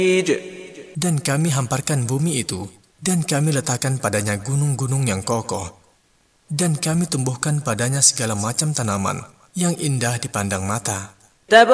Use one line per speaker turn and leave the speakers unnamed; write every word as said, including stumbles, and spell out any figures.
Dan kami hamparkan bumi itu, dan kami letakkan padanya gunung-gunung yang kokoh, dan kami tumbuhkan padanya segala macam tanaman yang indah dipandang mata.